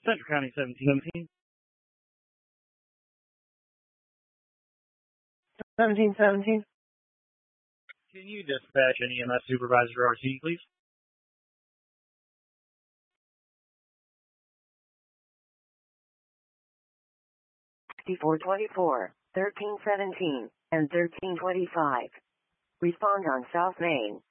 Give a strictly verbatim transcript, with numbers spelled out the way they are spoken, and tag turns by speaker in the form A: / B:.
A: Central County seventeen seventeen.
B: seventeen seventeen.
A: Can you dispatch an E M S supervisor R T, please?
B: sixty-four twenty-four, thirteen seventeen, and thirteen twenty-five. Respond on South Main.